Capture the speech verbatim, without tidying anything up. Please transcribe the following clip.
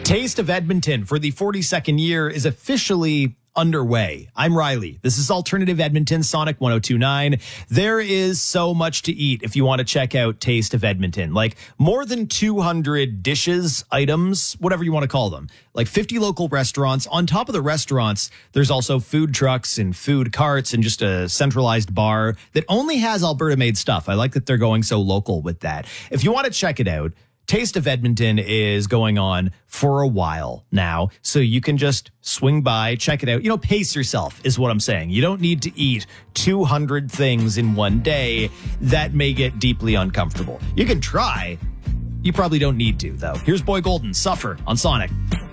Taste of Edmonton for the forty-second year is officially underway. I'm Riley. This is Alternative Edmonton, Sonic one oh two point nine. There is so much to eat if you want to check out Taste of Edmonton. Like more than two hundred dishes, items, whatever you want to call them. Like fifty local restaurants. On top of the restaurants, there's also food trucks and food carts and just a centralized bar that only has Alberta-made stuff. I like that they're going so local with that. If you want to check it out, Taste of Edmonton is going on for a while now, so you can just swing by, check it out. You know, pace yourself is what I'm saying. You don't need to eat two hundred things in one day. That may get deeply uncomfortable. You can try. You probably don't need to, though. Here's Boy Golden, Suffer on Sonic.